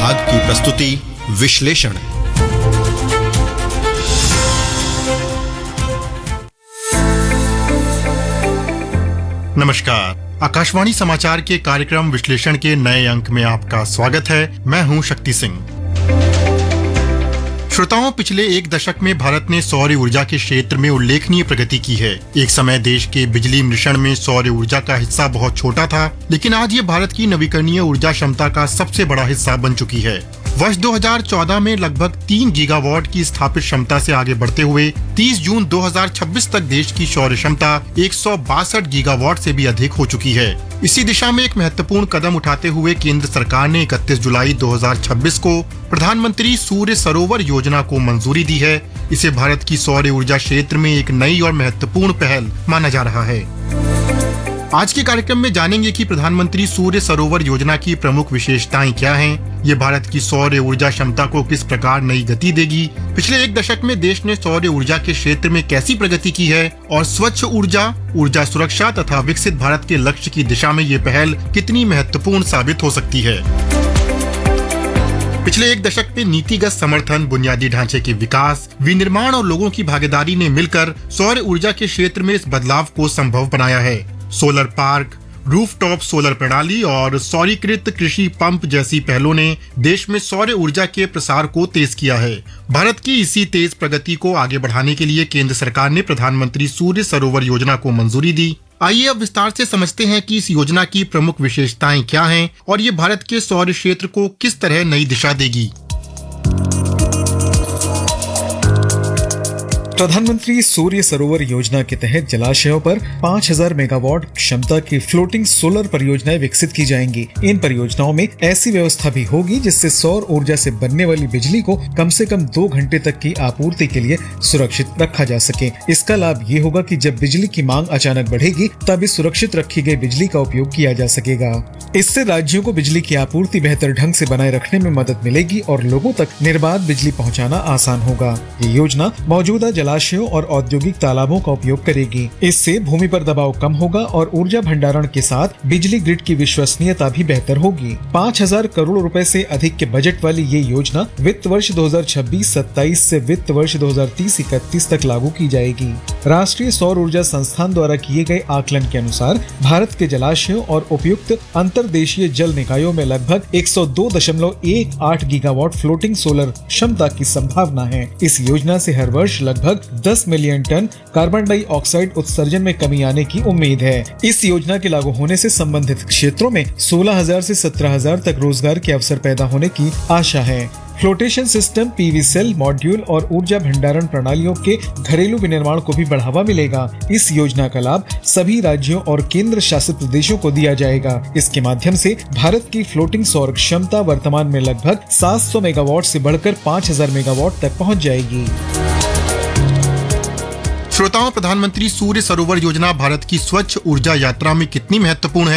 विभाग की प्रस्तुति विश्लेषण। नमस्कार, आकाशवाणी समाचार के कार्यक्रम विश्लेषण के नए अंक में आपका स्वागत है। मैं हूं शक्ति सिंह। श्रोताओं, पिछले एक दशक में भारत ने सौर ऊर्जा के क्षेत्र में उल्लेखनीय प्रगति की है। एक समय देश के बिजली मिश्रण में सौर ऊर्जा का हिस्सा बहुत छोटा था, लेकिन आज ये भारत की नवीकरणीय ऊर्जा क्षमता का सबसे बड़ा हिस्सा बन चुकी है। वर्ष 2014 में लगभग 3 गीगावाट की स्थापित क्षमता से आगे बढ़ते हुए 30 जून 2026 तक देश की सौर क्षमता 162 गीगावाट से भी अधिक हो चुकी है। इसी दिशा में एक महत्वपूर्ण कदम उठाते हुए केंद्र सरकार ने 31 जुलाई 2026 को प्रधानमंत्री सूर्य सरोवर योजना को मंजूरी दी है। इसे भारत की सौर ऊर्जा क्षेत्र में एक नई और महत्वपूर्ण पहल माना जा रहा है। आज के कार्यक्रम में जानेंगे कि प्रधानमंत्री सूर्य सरोवर योजना की प्रमुख विशेषताएं क्या हैं, ये भारत की सौर ऊर्जा क्षमता को किस प्रकार नई गति देगी, पिछले एक दशक में देश ने सौर ऊर्जा के क्षेत्र में कैसी प्रगति की है और स्वच्छ ऊर्जा, ऊर्जा सुरक्षा तथा विकसित भारत के लक्ष्य की दिशा में ये पहल कितनी महत्वपूर्ण साबित हो सकती है। पिछले एक दशक में नीतिगत समर्थन, बुनियादी ढांचे के विकास, विनिर्माण और लोगों की भागीदारी ने मिलकर सौर ऊर्जा के क्षेत्र में इस बदलाव को संभव बनाया है। सोलर पार्क, रूफटॉप सोलर प्रणाली और सौरीकृत कृषि पंप जैसी पहलों ने देश में सौर ऊर्जा के प्रसार को तेज किया है। भारत की इसी तेज प्रगति को आगे बढ़ाने के लिए केंद्र सरकार ने प्रधानमंत्री सूर्य सरोवर योजना को मंजूरी दी। आइए अब विस्तार से समझते हैं कि इस योजना की प्रमुख विशेषताएं क्या हैं और ये भारत के सौर क्षेत्र को किस तरह नई दिशा देगी। प्रधानमंत्री सूर्य सरोवर योजना के तहत जलाशयों पर 5000 मेगावाट क्षमता की फ्लोटिंग सोलर परियोजनाएं विकसित की जाएंगी। इन परियोजनाओं में ऐसी व्यवस्था भी होगी जिससे सौर ऊर्जा से बनने वाली बिजली को कम से कम 2 घंटे तक की आपूर्ति के लिए सुरक्षित रखा जा सके। इसका लाभ ये होगा कि जब बिजली की मांग अचानक बढ़ेगी तब इस सुरक्षित रखी गई बिजली का उपयोग किया जा सकेगा। इससे राज्यों को बिजली की आपूर्ति बेहतर ढंग से बनाए रखने में मदद मिलेगी और लोगों तक निर्बाध बिजली पहुँचाना आसान होगा। ये योजना मौजूदा जलाशयों और औद्योगिक तालाबों का उपयोग करेगी। इससे भूमि पर दबाव कम होगा और ऊर्जा भंडारण के साथ बिजली ग्रिड की विश्वसनीयता भी बेहतर होगी। 5000 करोड़ रुपए से अधिक के बजट वाली ये योजना वित्त वर्ष 2026-27 से वित्त वर्ष 2030-31 तक लागू की जाएगी। राष्ट्रीय सौर ऊर्जा संस्थान द्वारा किए गए आकलन के अनुसार भारत के जलाशयों और उपयुक्त अंतर्देशीय जल निकायों में लगभग 102.18 गीगावाट फ्लोटिंग सोलर क्षमता की संभावना है। इस योजना से हर वर्ष लगभग 10 मिलियन टन कार्बन डाइऑक्साइड उत्सर्जन में कमी आने की उम्मीद है। इस योजना के लागू होने से संबंधित क्षेत्रों में 16,000 से 17,000 तक रोजगार के अवसर पैदा होने की आशा है। Flotation system, PV cell, module और ऊर्जा भंडारण प्रणालियों के घरेलू विनिर्माण को भी बढ़ावा मिलेगा। इस योजना का लाभ सभी राज्यों और केंद्र शासित प्रदेशों को दिया जाएगा। इसके माध्यम से भारत की फ्लोटिंग सौर क्षमता वर्तमान में लगभग 700 मेगावाट से बढ़कर 5000 मेगावाट तक पहुँच जाएगी। श्रोताओं, प्रधानमंत्री सूर्य सरोवर योजना भारत की स्वच्छ ऊर्जा यात्रा में कितनी महत्वपूर्ण है